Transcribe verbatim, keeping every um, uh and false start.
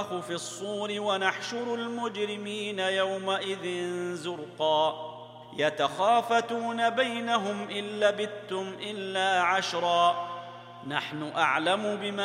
في الصور ونحشر المجرمين يومئذ زرقا يتخافتون بينهم إن لبثتم إلا عشرا نحن أعلم بما